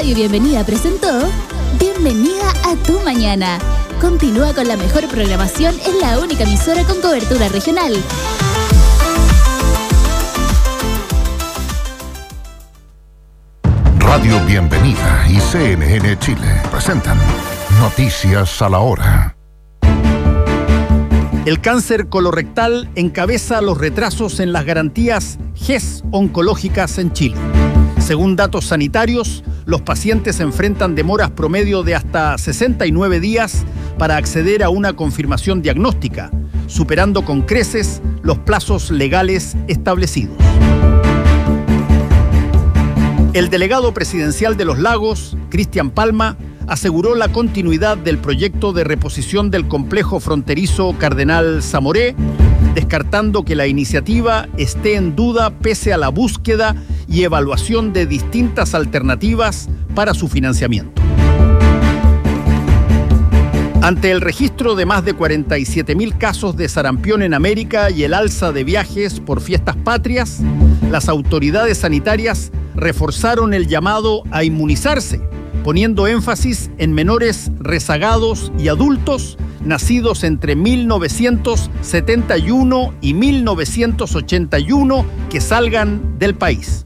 Radio Bienvenida presentó Bienvenida a tu mañana. Continúa con la mejor programación en la única emisora con cobertura regional. Radio Bienvenida y CNN Chile presentan Noticias a la Hora. El cáncer colorectal encabeza los retrasos en las garantías GES oncológicas en Chile. Según datos sanitarios, los pacientes enfrentan demoras promedio de hasta 69 días para acceder a una confirmación diagnóstica, superando con creces los plazos legales establecidos. El delegado presidencial de Los Lagos, Cristian Palma, aseguró la continuidad del proyecto de reposición del complejo fronterizo Cardenal Zamoré, descartando que la iniciativa esté en duda pese a la búsqueda y evaluación de distintas alternativas para su financiamiento. Ante el registro de más de 47.000 casos de sarampión en América y el alza de viajes por fiestas patrias, las autoridades sanitarias reforzaron el llamado a inmunizarse, poniendo énfasis en menores rezagados y adultos nacidos entre 1971 y 1981 que salgan del país.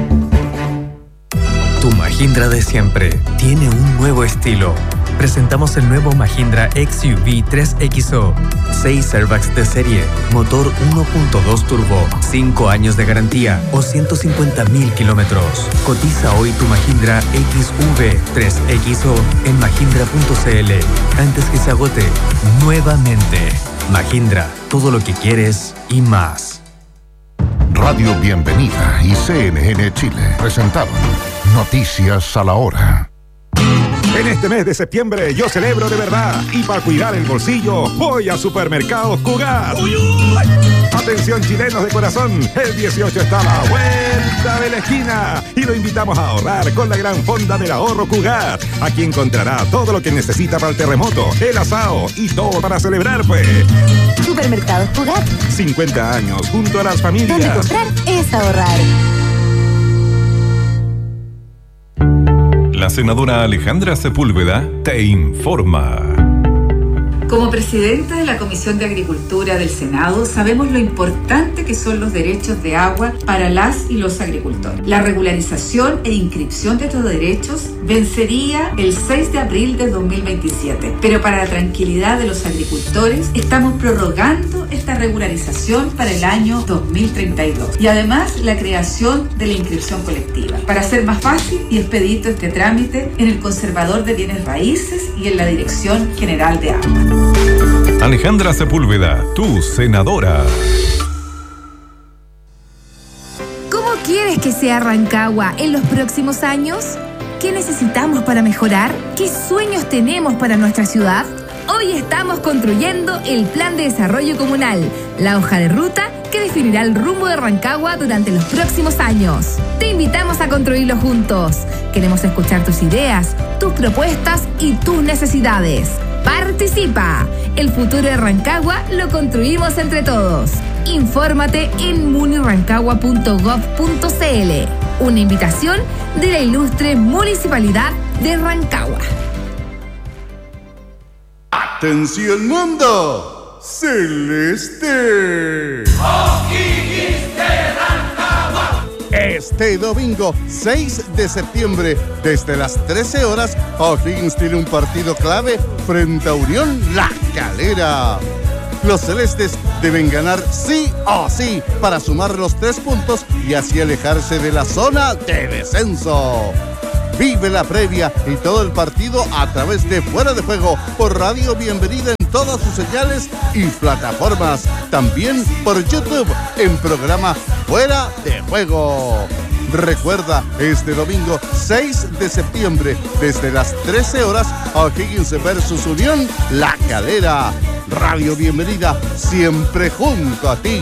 Tu Mahindra de siempre tiene un nuevo estilo. Presentamos el nuevo Mahindra XUV 3XO. 6 airbags de serie, motor 1.2 turbo, 5 años de garantía o 150.000 kilómetros. Cotiza hoy tu Mahindra XUV 3XO en mahindra.cl antes que se agote nuevamente. Mahindra, todo lo que quieres y más. Radio Bienvenida y CNN Chile presentaron Noticias a la Hora. En este mes de septiembre yo celebro de verdad y para cuidar el bolsillo voy a Supermercados Cugat. ¡Uy, uy! Atención chilenos de corazón, el 18 está a la vuelta de la esquina y lo invitamos a ahorrar con la gran fonda del ahorro Cugat. Aquí encontrará todo lo que necesita para el terremoto, el asado y todo para celebrar, pues. Supermercados Cugat. 50 años junto a las familias. Donde comprar es ahorrar. La senadora Alejandra Sepúlveda te informa. Como presidenta de la Comisión de Agricultura del Senado, sabemos lo importante que son los derechos de agua para las y los agricultores. La regularización e inscripción de estos derechos vencería el 6 de abril de 2027, pero para la tranquilidad de los agricultores estamos prorrogando esta regularización para el año 2032 y además la creación de la inscripción colectiva para hacer más fácil y expedito este trámite en el Conservador de Bienes Raíces y en la Dirección General de Agua. Alejandra Sepúlveda, tu senadora. ¿Cómo quieres que sea Rancagua en los próximos años? ¿Qué necesitamos para mejorar? ¿Qué sueños tenemos para nuestra ciudad? Hoy estamos construyendo el Plan de Desarrollo Comunal, la hoja de ruta que definirá el rumbo de Rancagua durante los próximos años. Te invitamos a construirlo juntos. Queremos escuchar tus ideas, tus propuestas y tus necesidades. ¡Participa! El futuro de Rancagua lo construimos entre todos. Infórmate en munirancagua.gov.cl. Una invitación de la ilustre Municipalidad de Rancagua. ¡Atención mundo! ¡Celeste! ¡O'Higgins de Rancagua! Este domingo 6 de septiembre, desde las 13 horas, O'Higgins tiene un partido clave frente a Unión La Calera. Los celestes deben ganar sí o sí para sumar los 3 puntos y así alejarse de la zona de descenso. Vive la previa y todo el partido a través de Fuera de Juego por Radio Bienvenida en todas sus señales y plataformas. También por YouTube en programa Fuera de Juego. Recuerda, este domingo 6 de septiembre, desde las 13 horas, O'Higgins versus Unión La Calera. Radio Bienvenida, siempre junto a ti.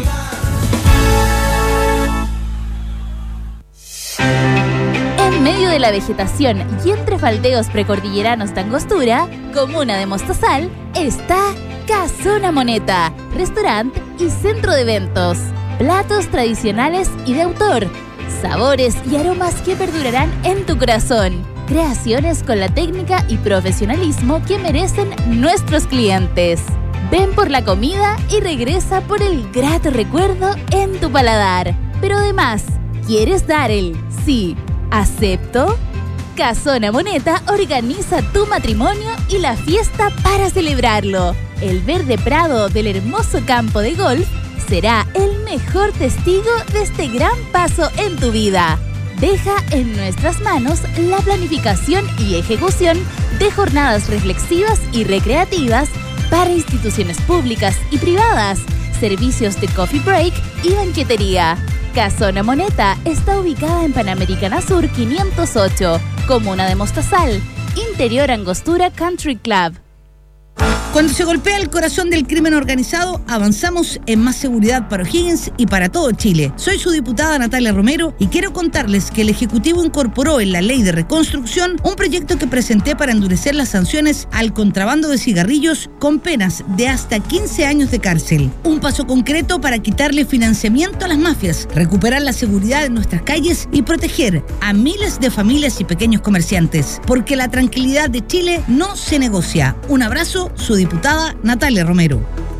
En medio de la vegetación y entre faldeos precordilleranos de Angostura, comuna de Mostazal, está Casona Moneta, restaurante y centro de eventos. Platos tradicionales y de autor, sabores y aromas que perdurarán en tu corazón. Creaciones con la técnica y profesionalismo que merecen nuestros clientes. Ven por la comida y regresa por el grato recuerdo en tu paladar. Pero además, ¿quieres dar el sí, acepto? Casona Moneta organiza tu matrimonio y la fiesta para celebrarlo. El verde prado del hermoso campo de golf será el mejor testigo de este gran paso en tu vida. Deja en nuestras manos la planificación y ejecución de jornadas reflexivas y recreativas para instituciones públicas y privadas, servicios de coffee break y banquetería. Casona Moneta está ubicada en Panamericana Sur 508, comuna de Mostazal, Interior Angostura Country Club. Cuando se golpea el corazón del crimen organizado, avanzamos en más seguridad para O'Higgins y para todo Chile. Soy su diputada Natalia Romero y quiero contarles que el Ejecutivo incorporó en la Ley de Reconstrucción un proyecto que presenté para endurecer las sanciones al contrabando de cigarrillos con penas de hasta 15 años de cárcel. Un paso concreto para quitarle financiamiento a las mafias, recuperar la seguridad en nuestras calles y proteger a miles de familias y pequeños comerciantes. Porque la tranquilidad de Chile no se negocia. Un abrazo, su diputada Natalia Romero.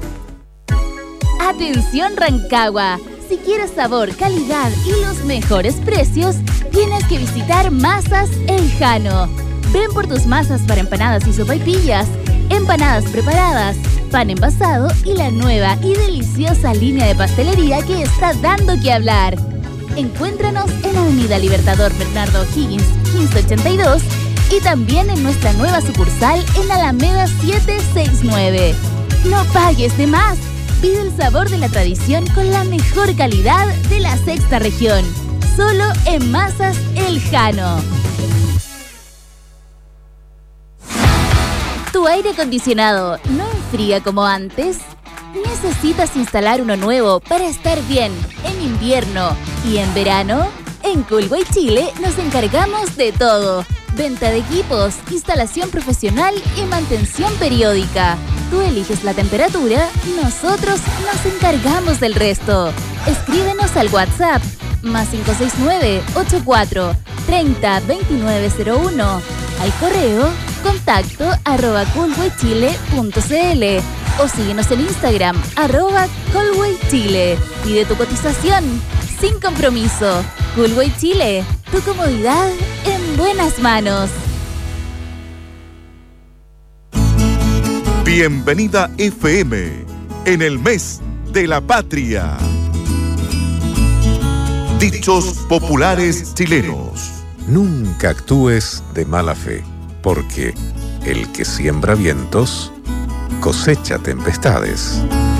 Atención Rancagua, si quieres sabor, calidad y los mejores precios, tienes que visitar Masas El Jano. Ven por tus masas para empanadas y sopaipillas, empanadas preparadas, pan envasado y la nueva y deliciosa línea de pastelería que está dando que hablar. Encuéntranos en Avenida Libertador Bernardo O'Higgins 1582 y también en nuestra nueva sucursal en Alameda 769. No pagues de más. Vive el sabor de la tradición con la mejor calidad de la sexta región. Solo en Masas El Jano. ¿Tu aire acondicionado no enfría como antes? ¿Necesitas instalar uno nuevo para estar bien en invierno y en verano? En Coolway Chile nos encargamos de todo. Venta de equipos, instalación profesional y mantención periódica. Tú eliges la temperatura, nosotros nos encargamos del resto. Escríbenos al WhatsApp más 569-84-30-2901. Al correo contacto@coolwaychile.cl o síguenos en Instagram @coolwaychile. Pide tu cotización sin compromiso. Coolway Chile, tu comodidad en buenas manos. Bienvenida FM, en el mes de la patria. Dichos populares chilenos. Nunca actúes de mala fe, porque el que siembra vientos cosecha tempestades.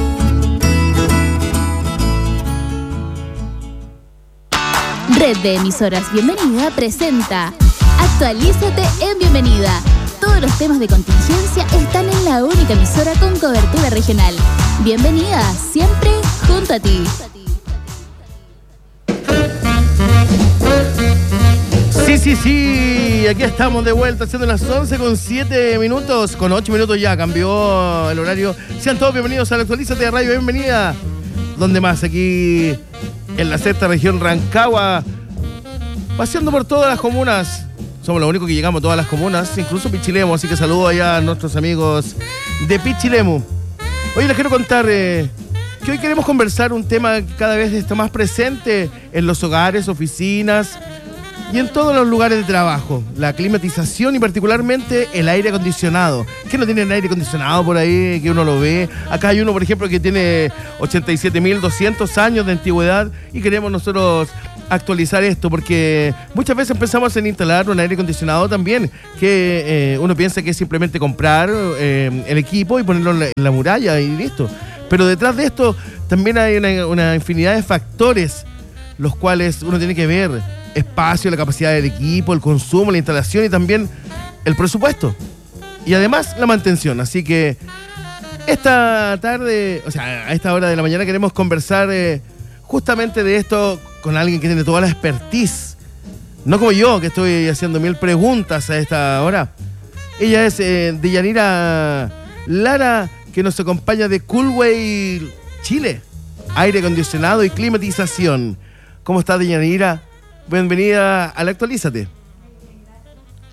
Red de Emisoras Bienvenida presenta Actualízate en Bienvenida. Todos los temas de contingencia están en la única emisora con cobertura regional. Bienvenida, siempre junto a ti. Sí, aquí estamos de vuelta, haciendo las 11 con 7 minutos, con 8 minutos ya, cambió el horario. Sean todos bienvenidos a la Actualízate de Radio Bienvenida. ¿Dónde más? Aquí en la sexta región Rancagua, paseando por todas las comunas. Somos los únicos que llegamos a todas las comunas, incluso Pichilemu, así que saludo allá a nuestros amigos de Pichilemu. Hoy les quiero contar que hoy queremos conversar un tema que cada vez está más presente en los hogares, oficinas y en todos los lugares de trabajo. La climatización y particularmente el aire acondicionado. ¿Quién no tiene el aire acondicionado por ahí que uno lo ve? Acá hay uno, por ejemplo, que tiene 87.200 años de antigüedad y queremos nosotros actualizar esto porque muchas veces pensamos en instalar un aire acondicionado también, que uno piensa que es simplemente comprar el equipo y ponerlo en la muralla y listo. Pero detrás de esto también hay una infinidad de factores los cuales uno tiene que ver: espacio, la capacidad del equipo, el consumo, la instalación y también el presupuesto. Y además la mantención. Así que esta tarde, o sea, a esta hora de la mañana queremos conversar justamente de esto con alguien que tiene toda la expertise. No como yo, que estoy haciendo 1000 preguntas a esta hora. Ella es Deyanira Lara, que nos acompaña de Coolway Chile, aire acondicionado y climatización. ¿Cómo estás, Deyanira? Bienvenida a la Actualízate.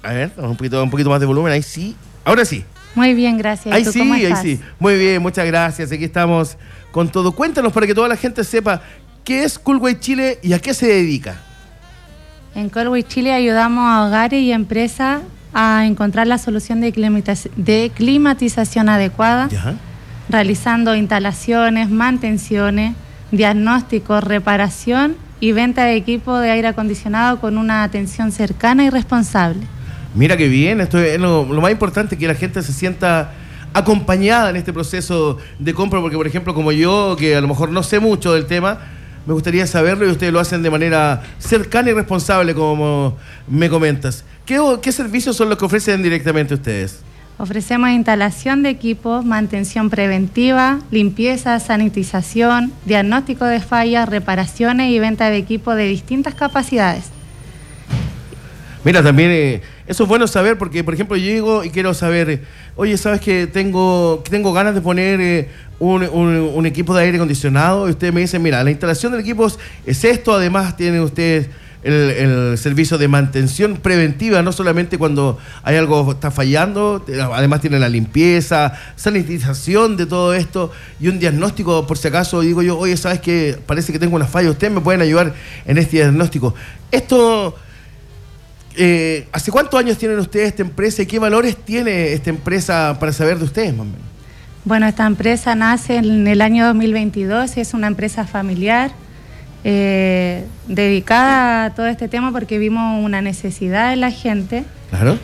A ver, un poquito más de volumen, ahí sí. Ahora sí. Muy bien, gracias. Ahí ¿Y tú sí, cómo ahí estás? sí. Muy bien, muchas gracias. Aquí estamos con todo. Cuéntanos para que toda la gente sepa qué es Coolway Chile y a qué se dedica. En Coolway Chile ayudamos a hogares y empresas a encontrar la solución de climatización adecuada, ¿Ya? realizando instalaciones, mantenciones, diagnósticos, reparación y venta de equipo de aire acondicionado con una atención cercana y responsable. Mira qué bien, esto es lo más importante, que la gente se sienta acompañada en este proceso de compra, porque por ejemplo como yo, que a lo mejor no sé mucho del tema, me gustaría saberlo y ustedes lo hacen de manera cercana y responsable, como me comentas. ¿Qué servicios son los que ofrecen directamente ustedes? Ofrecemos instalación de equipos, mantención preventiva, limpieza, sanitización, diagnóstico de fallas, reparaciones y venta de equipos de distintas capacidades. Mira, también eso es bueno saber porque, por ejemplo, yo llego y quiero saber, oye, ¿sabes que tengo ganas de poner un equipo de aire acondicionado? Y ustedes me dicen, mira, la instalación del equipo es esto, además tienen ustedes el servicio de mantención preventiva, no solamente cuando hay algo que está fallando, además tienen la limpieza, sanitización de todo esto y un diagnóstico por si acaso digo yo, oye, ¿sabes que parece que tengo una falla? Ustedes me pueden ayudar en este diagnóstico. Esto... ¿hace cuántos años tienen ustedes esta empresa y qué valores tiene esta empresa para saber de ustedes, más o menos? Bueno, esta empresa nace en el año 2022, es una empresa familiar dedicada a todo este tema porque vimos una necesidad de la gente. Claro.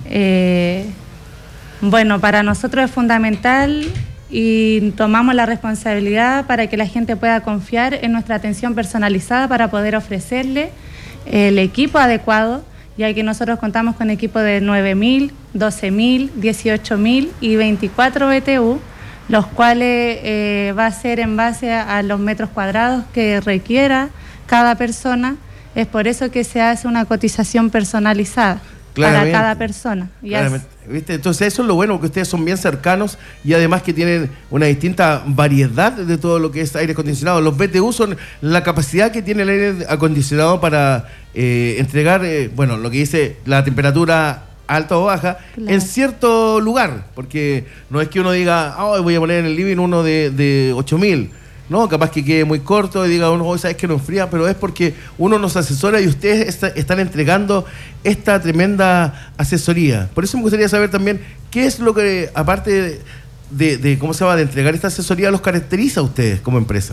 Bueno, para nosotros es fundamental y tomamos la responsabilidad para que la gente pueda confiar en nuestra atención personalizada para poder ofrecerle el equipo adecuado, ya que nosotros contamos con equipos de 9.000, 12.000, 18.000 y 24 BTU, los cuales va a ser en base a los metros cuadrados que requiera cada persona. Es por eso que se hace una cotización personalizada para cada persona. ¿Viste? Entonces eso es lo bueno, que ustedes son bien cercanos y además que tienen una distinta variedad de todo lo que es aire acondicionado. Los BTU son la capacidad que tiene el aire acondicionado para entregar, bueno, lo que dice la temperatura alta o baja, claro, en cierto lugar, porque no es que uno diga, voy a poner en el living uno de 8.000. No, capaz que quede muy corto y diga uno, sabes que no enfría, pero es porque uno nos asesora y ustedes están entregando esta tremenda asesoría. Por eso me gustaría saber también qué es lo que, aparte de cómo se va de entregar esta asesoría, los caracteriza a ustedes como empresa.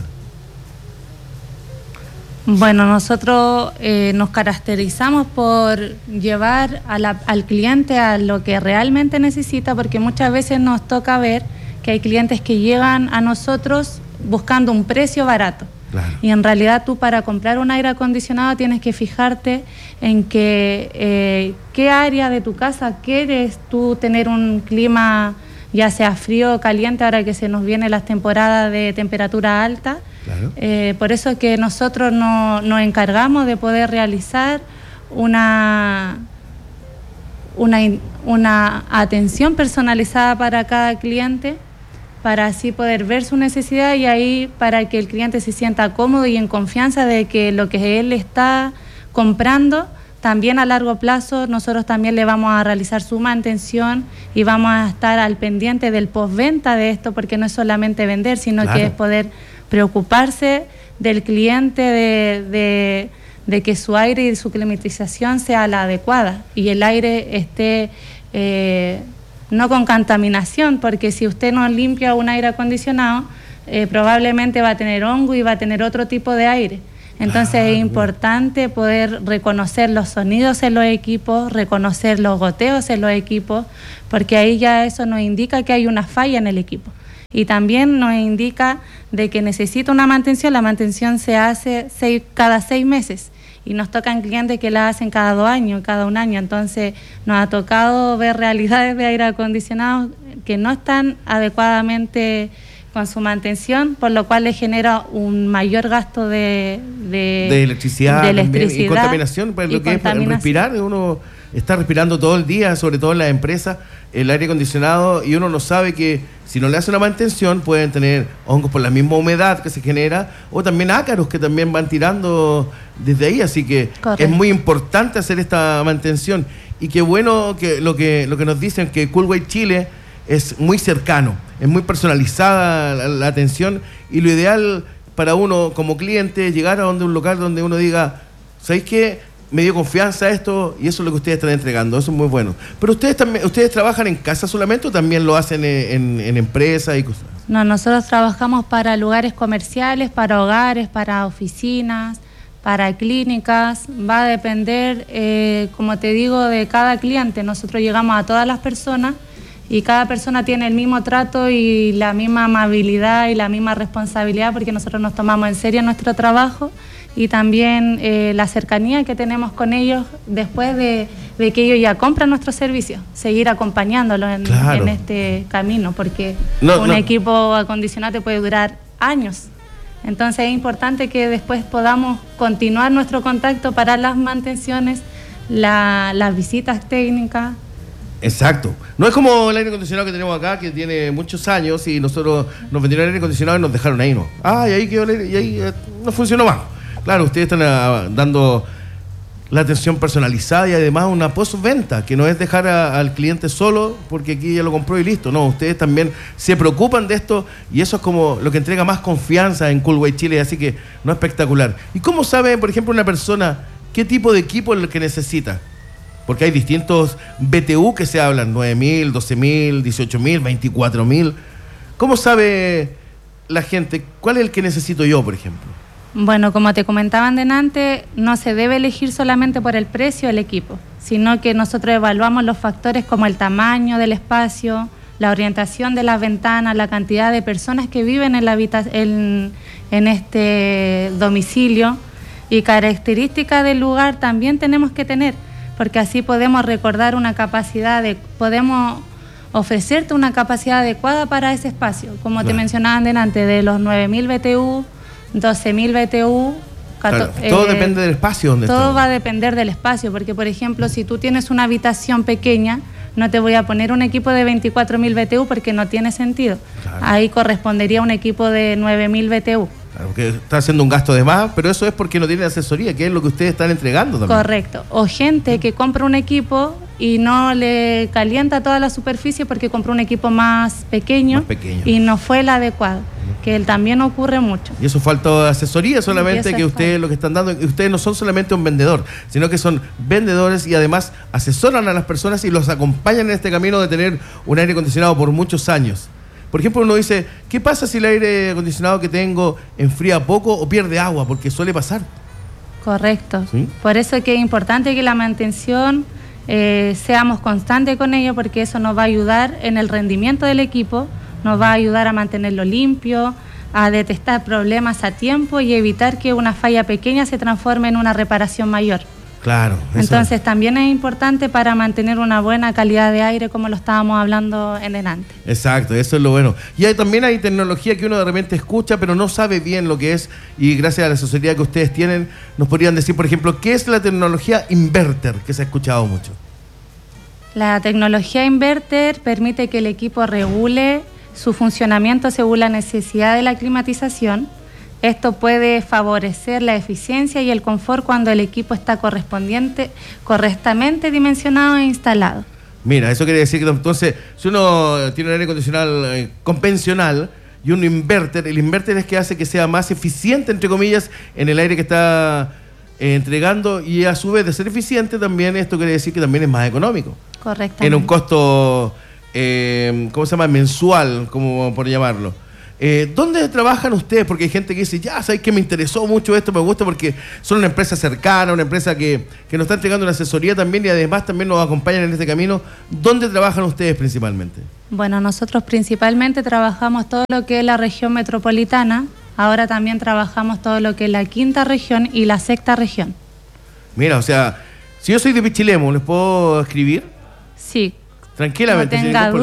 Bueno, nosotros nos caracterizamos por llevar al cliente a lo que realmente necesita, porque muchas veces nos toca ver que hay clientes que llegan a nosotros buscando un precio barato. Claro. Y en realidad tú, para comprar un aire acondicionado, tienes que fijarte en qué área de tu casa quieres tú tener un clima, ya sea frío o caliente, ahora que se nos vienen las temporadas de temperatura alta. Claro. Por eso es que nosotros nos encargamos de poder realizar una atención personalizada para cada cliente, para así poder ver su necesidad y ahí para que el cliente se sienta cómodo y en confianza de que lo que él está comprando, también a largo plazo nosotros también le vamos a realizar su mantención y vamos a estar al pendiente del postventa de esto, porque no es solamente vender, sino claro, que es poder preocuparse del cliente, de que su aire y su climatización sea la adecuada y el aire esté no con contaminación, porque si usted no limpia un aire acondicionado, probablemente va a tener hongo y va a tener otro tipo de aire. Entonces es importante poder reconocer los sonidos en los equipos, reconocer los goteos en los equipos, porque ahí ya eso nos indica que hay una falla en el equipo. Y también nos indica de que necesita una mantención. La mantención se hace cada 6 meses. Y nos tocan clientes que la hacen cada 2 años, cada 1 año. Entonces nos ha tocado ver realidades de aire acondicionado que no están adecuadamente con su mantención, por lo cual le genera un mayor gasto de electricidad, de también, y contaminación, pues lo que es respirar, uno está respirando todo el día, sobre todo en las empresas, el aire acondicionado, y uno no sabe que si no le hace una mantención pueden tener hongos por la misma humedad que se genera, o también ácaros que también van tirando desde ahí, así que correcto, es muy importante hacer esta mantención. Y qué bueno que lo que nos dicen, que Coolway Chile es muy cercano, es muy personalizada la atención, y lo ideal para uno como cliente es llegar a un local donde uno diga, ¿sabéis qué? Me dio confianza esto, y eso es lo que ustedes están entregando, eso es muy bueno. Pero ustedes trabajan en casa solamente, o también lo hacen en empresas y cosas. No, nosotros trabajamos para lugares comerciales, para hogares, para oficinas, para clínicas. Va a depender, como te digo, de cada cliente. Nosotros llegamos a todas las personas y cada persona tiene el mismo trato y la misma amabilidad y la misma responsabilidad, porque nosotros nos tomamos en serio nuestro trabajo, y también la cercanía que tenemos con ellos después de que ellos ya compran nuestros servicios, seguir acompañándolos en este camino, porque un equipo acondicionado te puede durar años. Entonces es importante que después podamos continuar nuestro contacto para las mantenciones, las visitas técnicas. Exacto. No es como el aire acondicionado que tenemos acá, que tiene muchos años, y nosotros nos vendieron el aire acondicionado y nos dejaron ahí, ¿no? Y ahí quedó el aire, y ahí no funcionó más. Claro, ustedes están dando la atención personalizada y además una postventa, que no es dejar al cliente solo porque aquí ya lo compró y listo. No, ustedes también se preocupan de esto, y eso es como lo que entrega más confianza en Coolway Chile, así que no, espectacular. ¿Y cómo sabe, por ejemplo, una persona qué tipo de equipo es el que necesita? Porque hay distintos BTU que se hablan, 9.000, 12.000, 18.000, 24.000. ¿Cómo sabe la gente cuál es el que necesito yo, por ejemplo? Bueno, como te comentaban delante, no se debe elegir solamente por el precio del equipo, sino que nosotros evaluamos los factores como el tamaño del espacio, la orientación de las ventanas, la cantidad de personas que viven en este domicilio, y características del lugar también tenemos que tener, porque así podemos recordar podemos ofrecerte una capacidad adecuada para ese espacio, como te mencionaban delante, de los 9.000 BTU, 12.000 BTU. Todo depende del espacio donde todo va a depender del espacio, porque por ejemplo, si tú tienes una habitación pequeña, no te voy a poner un equipo de 24.000 BTU porque no tiene sentido. Claro. Ahí correspondería un equipo de 9.000 BTU. Claro, porque está haciendo un gasto de más, pero eso es porque no tiene asesoría, que es lo que ustedes están entregando también. Correcto. O gente que compra un equipo y no le calienta toda la superficie porque compró un equipo más pequeño y no fue el adecuado, que también ocurre mucho. Y eso falta de asesoría solamente, que ustedes lo que están dando, ustedes no son solamente un vendedor, sino que son vendedores y además asesoran a las personas y los acompañan en este camino de tener un aire acondicionado por muchos años. Por ejemplo, uno dice, ¿qué pasa si el aire acondicionado que tengo enfría poco o pierde agua? Porque suele pasar. Correcto. ¿Sí? Por eso es que es importante que la mantención seamos constantes con ello, porque eso nos va a ayudar en el rendimiento del equipo, nos va a ayudar a mantenerlo limpio, a detectar problemas a tiempo y evitar que una falla pequeña se transforme en una reparación mayor. Claro. Entonces también es importante para mantener una buena calidad de aire, como lo estábamos hablando en delante. Exacto, eso es lo bueno. Y también hay tecnología que uno de repente escucha pero no sabe bien lo que es, y gracias a la asesoría que ustedes tienen nos podrían decir, por ejemplo, ¿qué es la tecnología inverter, que se ha escuchado mucho? La tecnología inverter permite que el equipo regule su funcionamiento según la necesidad de la climatización. Esto puede favorecer la eficiencia y el confort cuando el equipo está correctamente dimensionado e instalado. Mira, eso quiere decir que entonces, si uno tiene un aire acondicionado convencional y un inverter, el inverter es que hace que sea más eficiente, entre comillas, en el aire que está entregando, y a su vez de ser eficiente también esto quiere decir que también es más económico. Correctamente. En un costo, ¿cómo se llama? Mensual, como por llamarlo. ¿Dónde trabajan ustedes? Porque hay gente que dice, ya, ¿sabes qué? Me interesó mucho esto, me gusta porque son una empresa cercana, una empresa que nos está entregando una asesoría también y además también nos acompañan en este camino. ¿Dónde trabajan ustedes principalmente? Bueno, nosotros principalmente trabajamos todo lo que es la región metropolitana, ahora también trabajamos todo lo que es la quinta región y la sexta región. Mira, o sea, si yo soy de Pichilemu, ¿les puedo escribir? Sí. Tranquilamente. No tenga duda de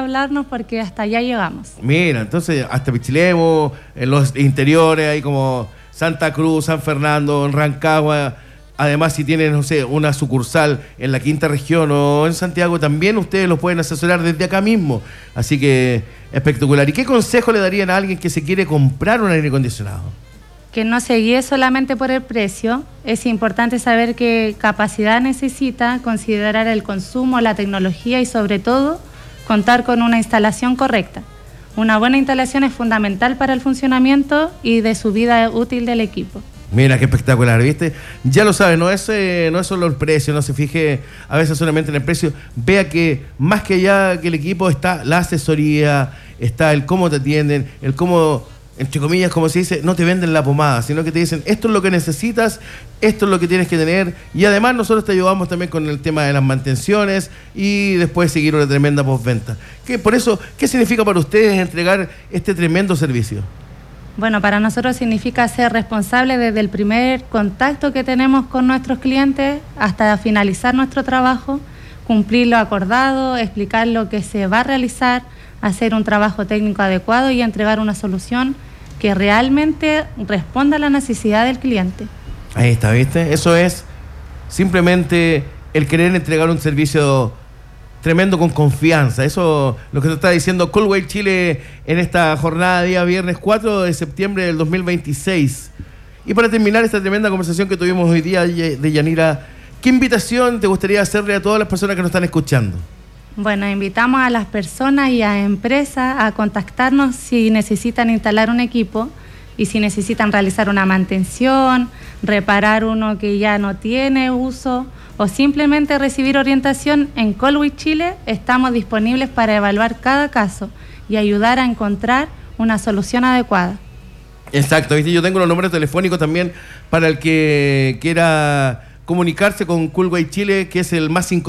hablarnos porque hasta allá llegamos. Mira, entonces hasta Pichilemu, en los interiores, ahí como Santa Cruz, San Fernando, en Rancagua. Además, si tienen, no sé, una sucursal en la quinta región o en Santiago, también ustedes los pueden asesorar desde acá mismo. Así que espectacular. ¿Y qué consejo le darían a alguien que se quiere comprar un aire acondicionado? Que no se guíe solamente por el precio. Es importante saber qué capacidad necesita, considerar el consumo, la tecnología y sobre todo contar con una instalación correcta. Una buena instalación es fundamental para el funcionamiento y de su vida útil del equipo. Mira, qué espectacular, ¿viste? Ya lo sabe, no es solo el precio, no se fije a veces solamente en el precio. Vea que más que allá que el equipo está la asesoría, está el cómo te atienden, el cómo, entre comillas, como se dice, no te venden la pomada, sino que te dicen, esto es lo que necesitas, esto es lo que tienes que tener. Y además nosotros te ayudamos también con el tema de las mantenciones y después seguir una tremenda postventa. Por eso, ¿qué significa para ustedes entregar este tremendo servicio? Bueno, para nosotros significa ser responsable desde el primer contacto que tenemos con nuestros clientes hasta finalizar nuestro trabajo, cumplir lo acordado, explicar lo que se va a realizar, hacer un trabajo técnico adecuado y entregar una solución que realmente responda a la necesidad del cliente. Ahí está, ¿viste? Eso es simplemente el querer entregar un servicio tremendo con confianza. Eso lo que te está diciendo Coolway Chile en esta jornada de día viernes 4 de septiembre del 2026. Y para terminar esta tremenda conversación que tuvimos hoy día de Yanira, ¿qué invitación te gustaría hacerle a todas las personas que nos están escuchando? Bueno, invitamos a las personas y a empresas a contactarnos si necesitan instalar un equipo y si necesitan realizar una mantención, reparar uno que ya no tiene uso o simplemente recibir orientación. En Coolway Chile estamos disponibles para evaluar cada caso y ayudar a encontrar una solución adecuada. Exacto, ¿viste? Yo tengo los números telefónicos también para el que quiera comunicarse con Coolway Chile, que es el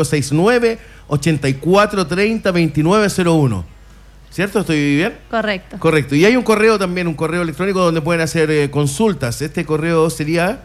+569 8430 2901. ¿Cierto? ¿Estoy bien? Correcto. Correcto. Y hay un correo también, un correo electrónico donde pueden hacer consultas. Este correo sería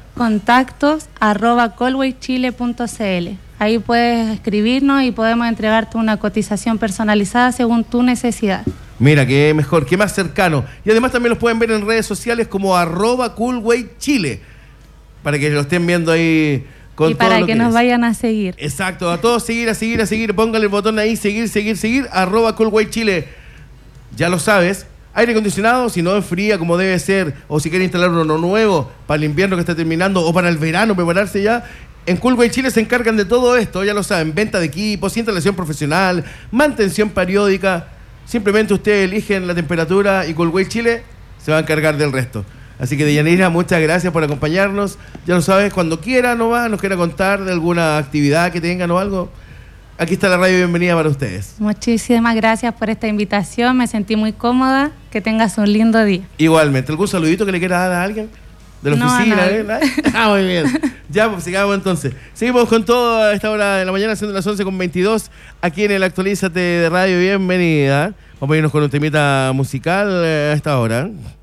contactos@coolwaychile.cl. Ahí puedes escribirnos y podemos entregarte una cotización personalizada según tu necesidad. Mira, qué mejor, qué más cercano. Y además también los pueden ver en redes sociales como @coolwaychile, para que lo estén viendo ahí con y para todo lo que nos vayan a seguir. Exacto, a todos seguir, póngale el botón ahí, seguir, @coolwaychile. Ya lo sabes, aire acondicionado, si no enfría como debe ser, o si quiere instalar uno nuevo para el invierno que está terminando, o para el verano, prepararse ya. En Coolway Chile se encargan de todo esto, ya lo saben, venta de equipos, instalación profesional, mantención periódica. Simplemente ustedes eligen la temperatura y Coolway Chile se va a encargar del resto. Así que, Deyanira, muchas gracias por acompañarnos. Ya lo sabes, cuando quiera nomás, nos quiera contar de alguna actividad que tengan o algo, aquí está la radio bienvenida para ustedes. Muchísimas gracias por esta invitación, me sentí muy cómoda, que tengas un lindo día. Igualmente, ¿algún saludito que le quiera dar a alguien? De la oficina, muy bien. Ya, pues sigamos entonces. Seguimos con todo a esta hora de la mañana, siendo las 11:22, aquí en el Actualízate de Radio Bienvenida. Vamos a irnos con un temita musical a esta hora.